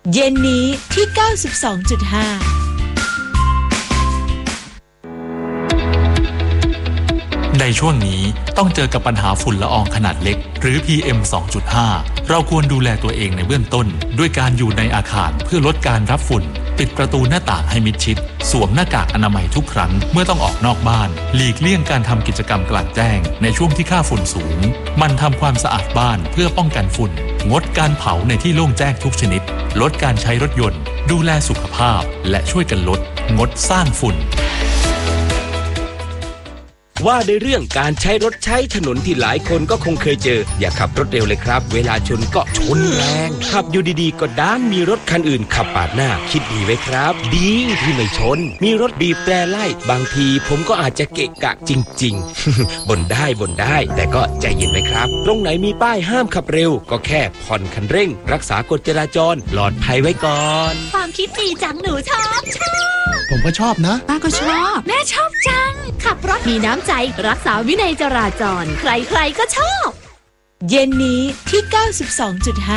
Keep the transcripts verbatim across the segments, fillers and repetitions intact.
เย็นนี้ที่ เก้าสิบสองจุดห้าในช่วงนี้ต้องเจอกับปัญหาฝุ่นละอองขนาดเล็กหรือ พี เอ็ม สองจุดห้า เราควรดูแลตัวเองในเบื้องต้นด้วยการอยู่ในอาคารเพื่อลดการรับฝุ่นปิดประตูหน้าต่างให้มิดชิดสวมหน้ากากอนามัยทุกครั้งเมื่อต้องออกนอกบ้านหลีกเลี่ยงการทำกิจกรรมกลางแจ้งในช่วงที่ค่าฝุ่นสูงมันทำความสะอาดบ้านเพื่อป้องกันฝุ่นงดการเผาในที่โล่งแจ้งทุกชนิดลดการใช้รถยนต์ดูแลสุขภาพและช่วยกันลดงดสร้างฝุ่นว่าในเรื่องการใช้รถใช้ถนนที่หลายคนก็คงเคยเจออย่าขับรถเร็วเลยครับเวลาชนก็ชนแรงขับอยู่ดีๆก็ด้านมีรถคันอื่นขับปาดหน้าคิดดีไว้ครับดีที่ไม่ชนมีรถบีบแตรไล่บางทีผมก็อาจจะเกะกะจริงๆ บ่นได้บ่นได้แต่ก็ใจเย็นไว้ครับตรงไหนมีป้ายห้ามขับเร็วก็แค่ผ่อนคันเร่งรักษากฎจราจรปลอดภัยไว้ก่อนความคิดดีจังหนูชอบชอบผมก็ชอบนะป้าก็ชอบแม่ชอบจังขับรถมีน้ำใจรักษาวินัยจราจรใครๆก็ชอบเย็นนี้ที่ เก้าสิบสองจุดห้า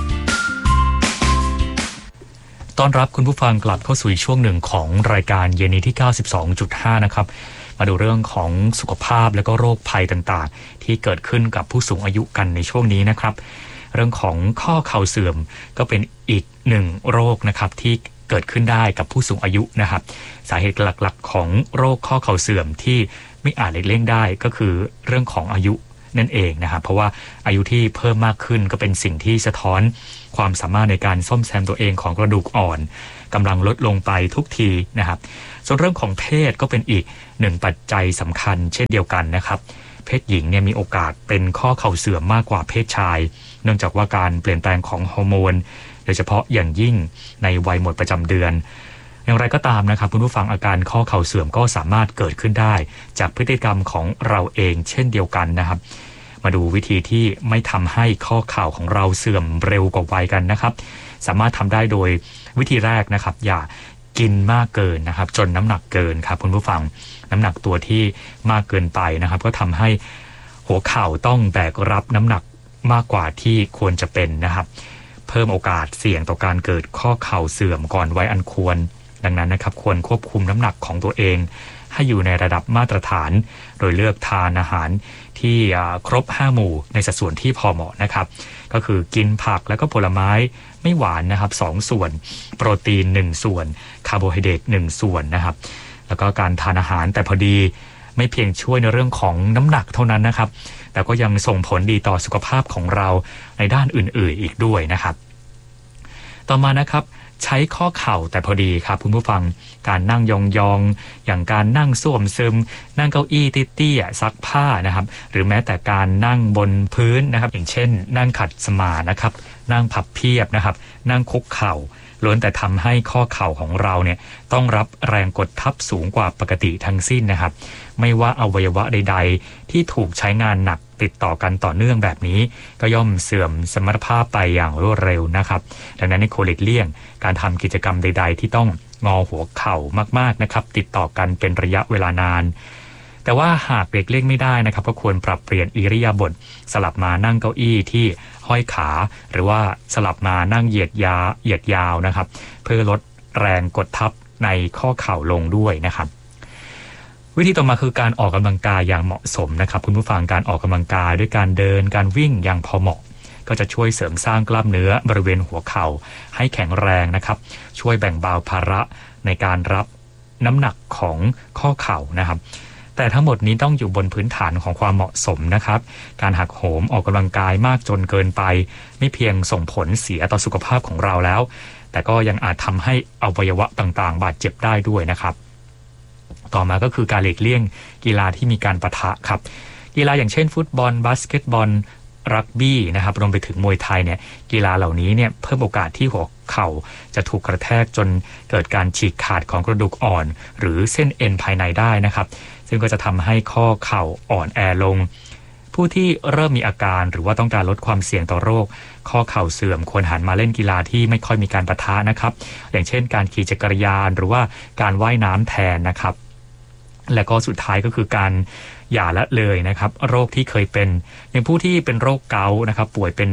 ต้อนรับคุณผู้ฟังกลับเข้าสู่ช่วงหนึ่งของรายการเย็นนี้ที่ เก้าสิบสองจุดห้า นะครับมาดูเรื่องของสุขภาพและก็โรคภัยต่างๆที่เกิดขึ้นกับผู้สูงอายุกันในช่วงนี้นะครับเรื่องของข้อเข่าเสื่อมก็เป็นอีกหนึ่งโรคนะครับที่เกิดขึ้นได้กับผู้สูงอายุนะครับสาเหตุหลักๆของโรคข้อเข่าเสื่อมที่ไม่อาจหลีกเลี่ยงได้ก็คือเรื่องของอายุนั่นเองนะครับเพราะว่าอายุที่เพิ่มมากขึ้นก็เป็นสิ่งที่สะท้อนความสามารถในการซ่อมแซมตัวเองของกระดูกอ่อนกำลังลดลงไปทุกทีนะครับส่วนเรื่องของเพศก็เป็นอีกหนึ่งปัจจัยสำคัญเช่นเดียวกันนะครับเพศหญิงเนี่ยมีโอกาสเป็นข้อเข่าเสื่อมมากกว่าเพศชายเนื่องจากว่าการเปลี่ยนแปลงของฮอร์โมนโดยเฉพาะอย่างยิ่งในวัยหมดประจำเดือนอย่างไรก็ตามนะครับคุณผู้ฟังอาการข้อเข่าเสื่อมก็สามารถเกิดขึ้นได้จากพฤติกรรมของเราเองเช่นเดียวกันนะครับมาดูวิธีที่ไม่ทำให้ข้อเข่าของเราเสื่อมเร็วกว่าวัยกันนะครับสามารถทำได้โดยวิธีแรกนะครับอย่ากินมากเกินนะครับจนน้ำหนักเกินครับคุณผู้ฟังน้ำหนักตัวที่มากเกินไปนะครับก็ทำให้หัวเข่าต้องแบกรับน้ำหนักมากกว่าที่ควรจะเป็นนะครับเพิ่มโอกาสเสี่ยงต่อการเกิดข้อเข่าเสื่อมก่อนวัยอันควรดังนั้นนะครับควรควบคุมน้ำหนักของตัวเองให้อยู่ในระดับมาตรฐานโดยเลือกทานอาหารที่ครบห้าหมู่ในสัดส่วนที่พอเหมาะนะครับก็คือกินผักแล้วก็ผลไม้ไม่หวานนะครับสองส่วนโปรตีนหนึ่งส่วนคาร์โบไฮเดรตหนึ่งส่วนนะครับแล้วก็การทานอาหารแต่พอดีไม่เพียงช่วยในเรื่องของน้ำหนักเท่านั้นนะครับแต่ก็ยังส่งผลดีต่อสุขภาพของเราในด้านอื่นๆอีกด้วยนะครับต่อมานะครับใช้ข้อเข่าแต่พอดีครับคุณผู้ฟังการนั่งยองๆอย่างการนั่งส้วมซึมนั่งเก้าอี้เตี้ยๆซักผ้านะครับหรือแม้แต่การนั่งบนพื้นนะครับอย่างเช่นนั่งขัดสมาธินะครับนั่งพับเพียบนะครับนั่งคุกเข่าล้วนแต่ทำให้ข้อเข่าของเราเนี่ยต้องรับแรงกดทับสูงกว่าปกติทั้งสิ้นนะครับไม่ว่าอวัยวะใดๆที่ถูกใช้งานหนักติดต่อกันต่อเนื่องแบบนี้ก็ย่อมเสื่อมสมรรถภาพไปอย่างรวดเร็วนะครับดังนั้นในโคลิกเลี่ยงการทำกิจกรรมใดๆที่ต้องงอหัวเข่ามากๆนะครับติดต่อกันเป็นระยะเวลานานแต่ว่าหากเด็กเลี่ยงไม่ได้นะครับก็ควรปรับเปลี่ยนอิริยาบถสลับมานั่งเก้าอี้ที่ห้อยขาหรือว่าสลับมานั่งเหยียดยาเหยียดยาวนะครับเพื่อลดแรงกดทับในข้อเข่าลงด้วยนะครับวิธีต่อมาคือการออกกำลังกายอย่างเหมาะสมนะครับคุณผู้ฟังการออกกำลังกายด้วยการเดินการวิ่งอย่างพอเหมาะก็จะช่วยเสริมสร้างกล้ามเนื้อบริเวณหัวเข่าให้แข็งแรงนะครับช่วยแบ่งเบาภาระในการรับน้ำหนักของข้อเข่านะครับแต่ทั้งหมดนี้ต้องอยู่บนพื้นฐานของความเหมาะสมนะครับการหักโหมออกกำลังกายมากจนเกินไปไม่เพียงส่งผลเสียต่อสุขภาพของเราแล้วแต่ก็ยังอาจทำให้อวัยวะต่างๆบาดเจ็บได้ด้วยนะครับต่อมาก็คือการหลีกเลี่ยงกีฬาที่มีการปะทะครับกีฬาอย่างเช่นฟุตบอลบาสเกตบอลรักบี้นะครับรวมไปถึงมวยไทยเนี่ยกีฬาเหล่านี้เนี่ยเพิ่มโอกาสที่หัวเข่าจะถูกกระแทกจนเกิดการฉีกขาดของกระดูกอ่อนหรือเส้นเอ็นภายในได้นะครับซึ่งก็จะทำให้ข้อเข่าอ่อนแอลงผู้ที่เริ่มมีอาการหรือว่าต้องการลดความเสี่ยงต่อโรคข้อเข่าเสื่อมควรหันมาเล่นกีฬาที่ไม่ค่อยมีการปะทะนะครับอย่างเช่นการขี่จักรยานหรือว่าการว่ายน้ำแทนนะครับและก็สุดท้ายก็คือการอย่าละเลยนะครับโรคที่เคยเป็นอย่างผู้ที่เป็นโรคเกาต์นะครับป่วยเป็น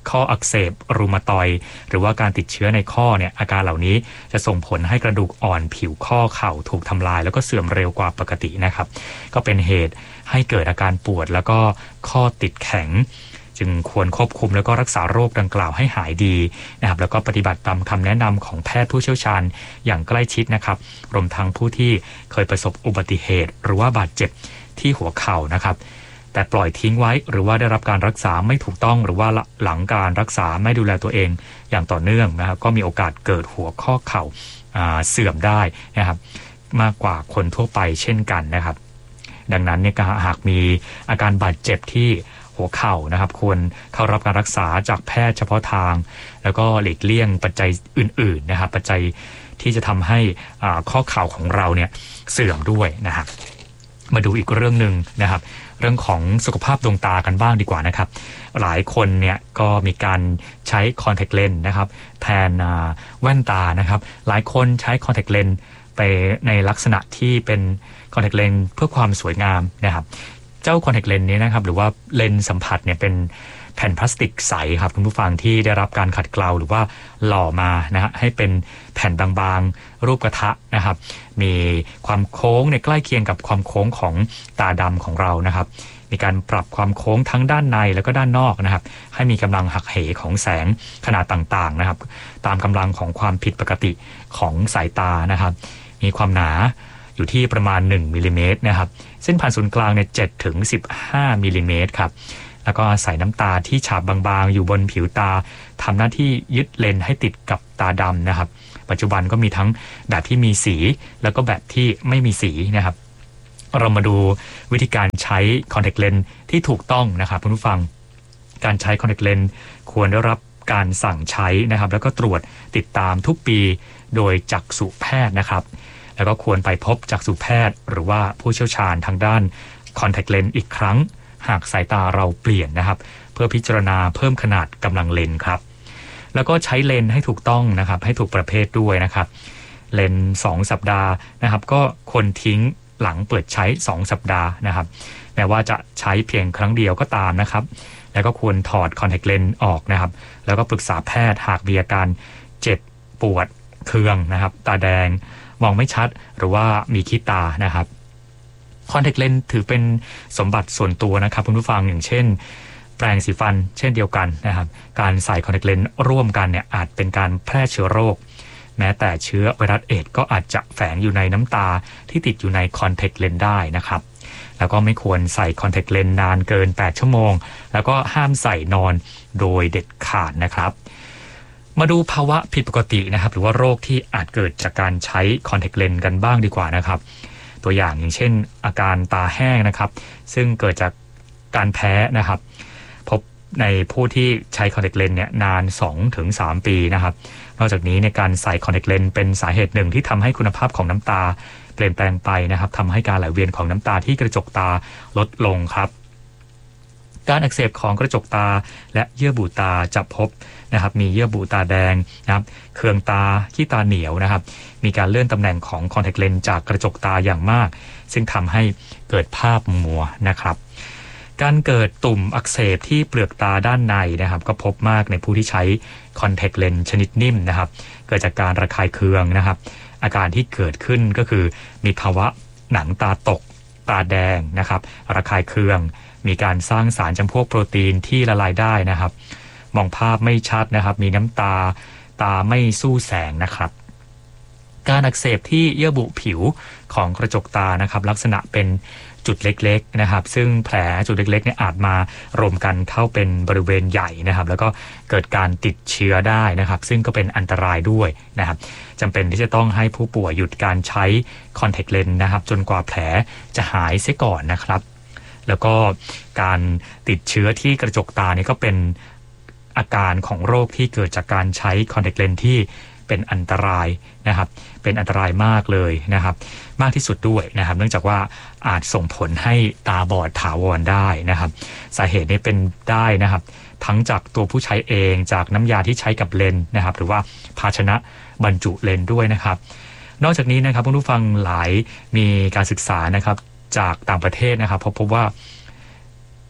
ข้ออักเสบรูมาตอยด์หรือว่าการติดเชื้อในข้อเนี่ยอาการเหล่านี้จะส่งผลให้กระดูกอ่อนผิวข้อเข่าถูกทำลายแล้วก็เสื่อมเร็วกว่าปกตินะครับก็เป็นเหตุให้เกิดอาการปวดแล้วก็ข้อติดแข็งจึงควรควบคุมแล้วก็รักษาโรคดังกล่าวให้หายดีนะครับแล้วก็ปฏิบัติตามคำแนะนำของแพทย์ผู้เชี่ยวชาญอย่างใกล้ชิดนะครับรวมทั้งผู้ที่เคยประสบอุบัติเหตุหรือว่าบาดเจ็บที่หัวเข่านะครับแต่ปล่อยทิ้งไว้หรือว่าได้รับการรักษาไม่ถูกต้องหรือว่าหลังการรักษาไม่ดูแลตัวเองอย่างต่อเนื่องนะครับก็มีโอกาสเกิดหัวข้อเข่าเสื่อมได้นะครับมากกว่าคนทั่วไปเช่นกันนะครับดังนั้นเนี่ยหากมีอาการบาดเจ็บที่หัวเข่านะครับควรเข้ารับการรักษาจากแพทย์เฉพาะทางแล้วก็หลีกเลี่ยงปัจจัยอื่นๆนะครับปัจจัยที่จะทำให้ข้อเข่าของเราเนี่ยเสื่อมด้วยนะครับมาดูอีกเรื่องนึงนะครับเรื่องของสุขภาพดวงตากันบ้างดีกว่านะครับหลายคนเนี่ยก็มีการใช้คอนแทคเลนส์นะครับแทนแว่นตานะครับหลายคนใช้คอนแทคเลนส์ไปในลักษณะที่เป็นคอนแทคเลนส์เพื่อความสวยงามนะครับเจ้าคอนแทคเลนส์นี้นะครับหรือว่าเลนส์สัมผัสเนี่ยเป็นแผ่นพลาสติกใสครับคุณผู้ฟังที่ได้รับการขัดเกลาหรือว่าหล่อมานะฮะให้เป็นแผ่นบางๆรูปกระทะนะครับมีความโค้งในใกล้เคียงกับความโค้งของตาดำของเรานะครับมีการปรับความโค้งทั้งด้านในแล้วก็ด้านนอกนะครับให้มีกำลังหักเหของแสงขนาดต่างๆนะครับตามกำลังของความผิดปกติของสายตานะครับมีความหนาอยู่ที่ประมาณหนึ่งมิลลิเมตรนะครับเส้นผ่านศูนย์กลางเนี่ยเจ็ดถึงสิบห้ามิลลิเมตรครับแล้วก็ใส่น้ำตาที่ฉาบบางๆอยู่บนผิวตาทำหน้าที่ยึดเลนส์ให้ติดกับตาดำนะครับปัจจุบันก็มีทั้งแบบที่มีสีแล้วก็แบบที่ไม่มีสีนะครับเรามาดูวิธีการใช้คอนแทคเลนส์ที่ถูกต้องนะครับคุณผู้ฟังการใช้คอนแทคเลนส์ควรได้รับการสั่งใช้นะครับแล้วก็ตรวจติดตามทุกปีโดยจักษุแพทย์นะครับแล้วก็ควรไปพบจักษุแพทย์หรือว่าผู้เชี่ยวชาญทางด้านคอนแทคเลนส์อีกครั้งหากสายตาเราเปลี่ยนนะครับเพื่อพิจารณาเพิ่มขนาดกำลังเลนส์ครับแล้วก็ใช้เลนส์ให้ถูกต้องนะครับให้ถูกประเภทด้วยนะครับเลนส์สองสัปดาห์นะครับก็ควรทิ้งหลังเปิดใช้สองสัปดาห์นะครับแม้ว่าจะใช้เพียงครั้งเดียวก็ตามนะครับแล้วก็ควรถอดคอนแทคเลนส์ออกนะครับแล้วก็ปรึกษาแพทย์หากมีอาการเจ็บปวดเคืองนะครับตาแดงมองไม่ชัดหรือว่ามีขี้ตานะครับคอนแทคเลนส์ถือเป็นสมบัติส่วนตัวนะครับคุณผู้ฟังอย่างเช่นแปรงสีฟันเช่นเดียวกันนะครับการใส่คอนแทคเลนส์ร่วมกันเนี่ยอาจเป็นการแพร่เชื้อโรคแม้แต่เชื้อไวรัสเอดส์ก็อาจจะแฝงอยู่ในน้ำตาที่ติดอยู่ในคอนแทคเลนส์ได้นะครับแล้วก็ไม่ควรใส่คอนแทคเลนส์นานเกินแปดชั่วโมงแล้วก็ห้ามใส่นอนโดยเด็ดขาดนะครับมาดูภาวะผิดปกตินะครับหรือว่าโรคที่อาจเกิดจากการใช้คอนแทคเลนส์กันบ้างดีกว่านะครับตัวอย่างอย่างเช่นอาการตาแห้งนะครับซึ่งเกิดจากการแพ้นะครับพบในผู้ที่ใช้คอนแทคเลนส์เนี่ยนาน สองถึงสาม ปีนะครับนอกจากนี้ในการใส่คอนแทคเลนส์เป็นสาเหตุหนึ่งที่ทำให้คุณภาพของน้ำตาเปลี่ยนแปลงไปนะครับทำให้การไหลเวียนของน้ำตาที่กระจกตาลดลงครับการอักเสบของกระจกตาและเยื่อบุตาจะพบนะครับมีเยื่อบุตาแดงนะครับเคืองตาขี้ตาเหนียวนะครับมีการเลื่อนตำแหน่งของคอนแทคเลนส์จากกระจกตาอย่างมากซึ่งทำให้เกิดภาพมัวนะครับการเกิดตุ่มอักเสบที่เปลือกตาด้านในนะครับก็พบมากในผู้ที่ใช้คอนแทคเลนส์ชนิดนิ่มนะครับเกิดจากการระคายเคืองนะครับอาการที่เกิดขึ้นก็คือมีภาวะหนังตาตกตาแดงนะครับระคายเคืองมีการสร้างสารจำพวกโปรตีนที่ละลายได้นะครับมองภาพไม่ชัดนะครับมีน้ำตาตาไม่สู้แสงนะครับการอักเสบที่เยื่อบุผิวของกระจกตานะครับลักษณะเป็นจุดเล็กๆนะครับซึ่งแผลจุดเล็กๆเนี่ยอาจมารวมกันเข้าเป็นบริเวณใหญ่นะครับแล้วก็เกิดการติดเชื้อได้นะครับซึ่งก็เป็นอันตรายด้วยนะครับจำเป็นที่จะต้องให้ผู้ป่วยหยุดการใช้คอนแทคเลนส์นะครับจนกว่าแผลจะหายเสียก่อนนะครับแล้วก็การติดเชื้อที่กระจกตานี่ก็เป็นอาการของโรคที่เกิดจากการใช้คอนแทคเลนส์ที่เป็นอันตรายนะครับเป็นอันตรายมากเลยนะครับมากที่สุดด้วยนะครับเนื่องจากว่าอาจส่งผลให้ตาบอดถาวรได้นะครับสาเหตุนี้เป็นได้นะครับทั้งจากตัวผู้ใช้เองจากน้ำยาที่ใช้กับเลนส์นะครับหรือว่าภาชนะบรรจุเลนส์ด้วยนะครับนอกจากนี้นะครับผู้ฟังหลายมีการศึกษานะครับจากต่างประเทศนะครับพบพบว่า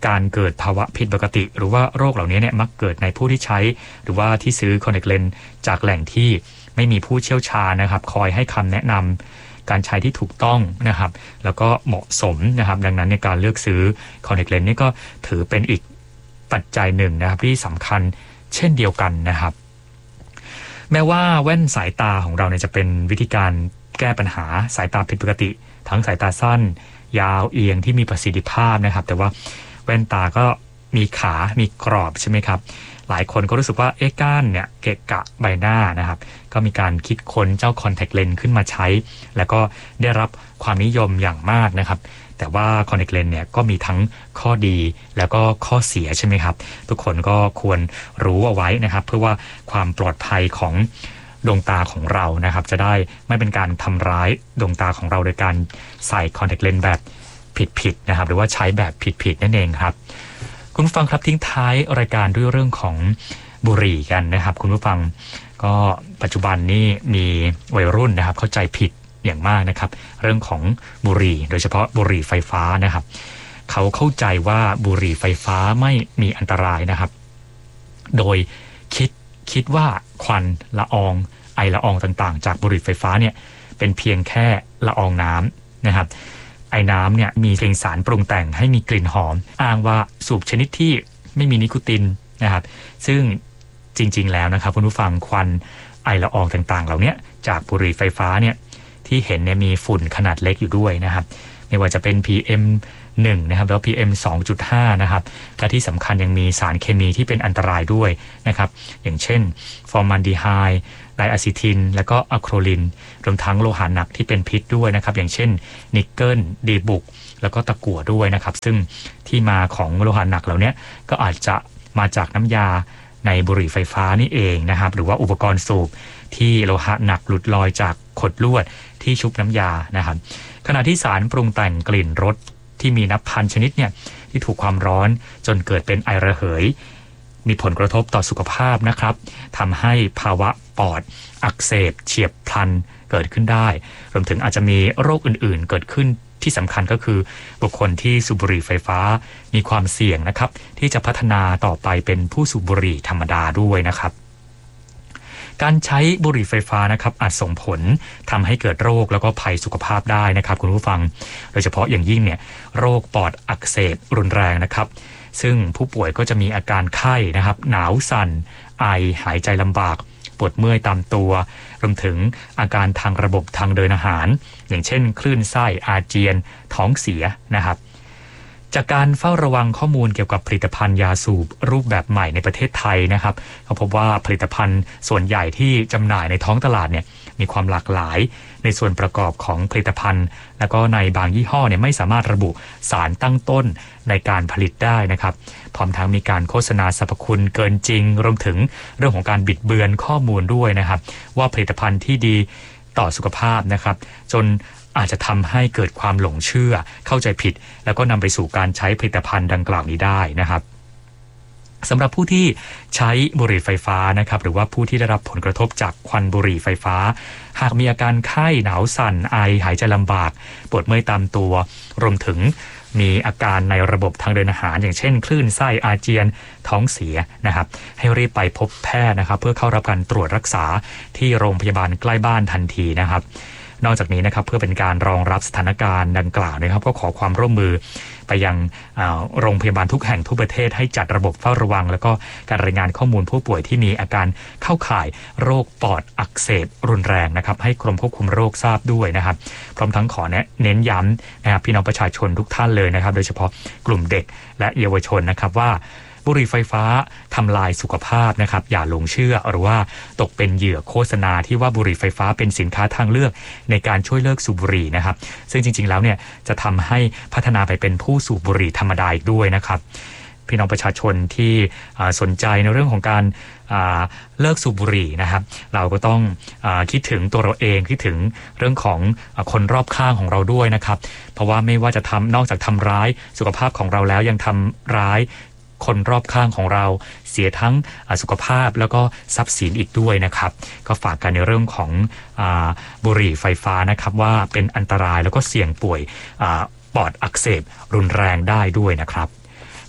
การเกิดภาวะผิดปกติหรือว่าโรคเหล่านี้เนี่ยมักเกิดในผู้ที่ใช้หรือว่าที่ซื้อคอนแทคเลนส์จากแหล่งที่ไม่มีผู้เชี่ยวชาญนะครับคอยให้คำแนะนำการใช้ที่ถูกต้องนะครับแล้วก็เหมาะสมนะครับดังนั้นในการเลือกซื้อคอนแทคเลนส์นี่ก็ถือเป็นอีกปัจจัยหนึ่งนะครับที่สำคัญเช่นเดียวกันนะครับแม้ว่าแว่นสายตาของเราเนี่ยจะเป็นวิธีการแก้ปัญหาสายตาผิดปกติทั้งสายตาสั้นยาวเอียงที่มีประสิทธิภาพนะครับแต่ว่าแว่นตาก็มีขามีกรอบใช่ไหมครับหลายคนก็รู้สึกว่าเอ๊ะก้านเนี่ยเกะกะใบหน้านะครับก็มีการคิดค้นเจ้าคอนแทคเลนส์ขึ้นมาใช้แล้วก็ได้รับความนิยมอย่างมากนะครับแต่ว่าคอนแทคเลนส์เนี่ยก็มีทั้งข้อดีแล้วก็ข้อเสียใช่ไหมครับทุกคนก็ควรรู้เอาไว้นะครับเพื่อว่าความปลอดภัยของดวงตาของเรานะครับจะได้ไม่เป็นการทำร้ายดวงตาของเราโดยการใส่คอนแทคเลนส์แบบผิดๆนะครับหรือว่าใช้แบบผิดๆนั่นเองครับคุณผู้ฟังครับทิ้งท้ายรายการด้วยเรื่องของบุหรี่กันนะครับคุณผู้ฟังก็ปัจจุบันนี้มีวัยรุ่นนะครับเข้าใจผิดอย่างมากนะครับเรื่องของบุหรี่โดยเฉพาะบุหรี่ไฟฟ้านะครับเขาเข้าใจว่าบุหรี่ไฟฟ้าไม่มีอันตรายนะครับโดยคิดคิดว่าควันละอองไอละอองต่างๆจากบุหรี่ไฟฟ้าเนี่ยเป็นเพียงแค่ละอองน้ำนะครับไอ้น้ำเนี่ยมีเพียงสารปรุงแต่งให้มีกลิ่นหอมอ้างว่าสูบชนิดที่ไม่มีนิโคตินนะครับซึ่งจริงๆแล้วนะครับคุณผู้ฟังควันไอละอองต่างๆเหล่านี้จากบุหรี่ไฟฟ้าเนี่ยที่เห็นเนี่ยมีฝุ่นขนาดเล็กอยู่ด้วยนะครับไม่ว่าจะเป็น พี เอ็ม หนึ่ง นะครับแล้ว พี เอ็ม สองจุดห้า นะครับและที่สำคัญยังมีสารเคมีที่เป็นอันตรายด้วยนะครับอย่างเช่นฟอร์มาลดีไฮด์ไดอะซิทินและก็อะโครลินรวมทั้งโลหะหนักที่เป็นพิษด้วยนะครับอย่างเช่นนิกเกิลดีบุกแล้วก็ตะกั่วด้วยนะครับซึ่งที่มาของโลหะหนักเหล่านี้ก็อาจจะมาจากน้ำยาในบุหรี่ไฟฟ้านี่เองนะครับหรือว่าอุปกรณ์สูบที่โลหะหนักหลุดลอยจากขดลวดที่ชุบน้ำยานะครับขณะที่สารปรุงแต่งกลิ่นรสที่มีนับพันชนิดเนี่ยที่ถูกความร้อนจนเกิดเป็นไอระเหยมีผลกระทบต่อสุขภาพนะครับทำให้ภาวะปอดอักเสบเฉียบพลันเกิดขึ้นได้รวมถึงอาจจะมีโรคอื่นๆเกิดขึ้นที่สำคัญก็คือบุคคลที่สูบบุหรี่ไฟฟ้ามีความเสี่ยงนะครับที่จะพัฒนาต่อไปเป็นผู้สูบบุหรี่ธรรมดาด้วยนะครับการใช้บุหรี่ไฟฟ้านะครับอาจส่งผลทำให้เกิดโรคแล้วก็ภัยสุขภาพได้นะครับคุณผู้ฟังโดยเฉพาะอย่างยิ่งเนี่ยโรคปอดอักเสบรุนแรงนะครับซึ่งผู้ป่วยก็จะมีอาการไข้นะครับหนาวสั่นไอหายใจลำบากปวดเมื่อยตามตัวรวมถึงอาการทางระบบทางเดินอาหารอย่างเช่นคลื่นไส้อาเจียนท้องเสียนะครับจากการเฝ้าระวังข้อมูลเกี่ยวกับผลิตภัณฑ์ยาสูบรูปแบบใหม่ในประเทศไทยนะครับเขาพบว่าผลิตภัณฑ์ส่วนใหญ่ที่จำหน่ายในท้องตลาดเนี่ยมีความหลากหลายในส่วนประกอบของผลิตภัณฑ์แล้วก็ในบางยี่ห้อเนี่ยไม่สามารถระบุสารตั้งต้นในการผลิตได้นะครับพร้อมทั้งมีการโฆษณาสรรพคุณเกินจริงรวมถึงเรื่องของการบิดเบือนข้อมูลด้วยนะครับว่าผลิตภัณฑ์ที่ดีต่อสุขภาพนะครับจนอาจจะทำให้เกิดความหลงเชื่อเข้าใจผิดแล้วก็นำไปสู่การใช้ผลิตภัณฑ์ดังกล่าวนี้ได้นะครับสำหรับผู้ที่ใช้บุหรี่ไฟฟ้านะครับหรือว่าผู้ที่ได้รับผลกระทบจากควันบุหรี่ไฟฟ้าหากมีอาการไข้หนาวสั่นไอหายใจลำบากปวดเมื่อยตามตัวรวมถึงมีอาการในระบบทางเดินอาหารอย่างเช่นคลื่นไส้อาเจียนท้องเสียนะครับให้รีบไปพบแพทย์นะครับเพื่อเข้ารับการตรวจรักษาที่โรงพยาบาลใกล้บ้านทันทีนะครับนอกจากนี้นะครับเพื่อเป็นการรองรับสถานการณ์ดังกล่าวนะครับก็ขอความร่วมมือไปยังโรงพยาบาลทุกแห่งทั่วประเทศให้จัดระบบเฝ้าระวังแล้วก็การรายงานข้อมูลผู้ป่วยที่มีอาการเข้าข่ายโรคปอดอักเสบรุนแรงนะครับให้กรมควบคุมโรคทราบด้วยนะครับพร้อมทั้งขอเน้นย้ำนะครับพี่น้องประชาชนทุกท่านเลยนะครับโดยเฉพาะกลุ่มเด็กและเยาวชนนะครับว่าบุหรี่ไฟฟ้าทำลายสุขภาพนะครับอย่าหลงเชื่อหรือว่าตกเป็นเหยื่อโฆษณาที่ว่าบุหรี่ไฟฟ้าเป็นสินค้าทางเลือกในการช่วยเลิกสูบบุหรี่นะครับซึ่งจริงๆแล้วเนี่ยจะทำให้พัฒนาไปเป็นผู้สูบบุหรี่ธรรมดาอีกด้วยนะครับพี่น้องประชาชนที่สนใจในเรื่องของการเลิกสูบบุหรี่นะครับเราก็ต้องคิดถึงตัวเราเองคิดถึงเรื่องของคนรอบข้างของเราด้วยนะครับเพราะว่าไม่ว่าจะทำนอกจากทำร้ายสุขภาพของเราแล้วยังทำร้ายคนรอบข้างของเราเสียทั้งสุขภาพแล้วก็ทรัพย์สินอีกด้วยนะครับก็ฝากกันในเรื่องของบุหรี่ไฟฟ้านะครับว่าเป็นอันตรายแล้วก็เสี่ยงป่วยปอดอักเสบรุนแรงได้ด้วยนะครับ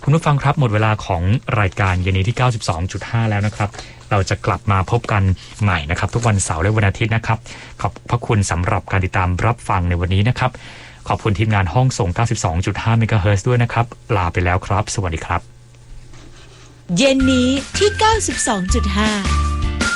คุณผู้ฟังครับหมดเวลาของรายการเย็นนี้ที่ เก้าสิบสองจุดห้า แล้วนะครับเราจะกลับมาพบกันใหม่นะครับทุกวันเสาร์และวันอาทิตย์นะครับขอบพระคุณสำหรับการติดตามรับฟังในวันนี้นะครับขอบคุณทีมงานห้องส่ง เก้าสิบสองจุดห้า เมกะเฮิรตซ์ด้วยนะครับลาไปแล้วครับสวัสดีครับเย็นนี้ที่ เก้าสิบสองจุดห้า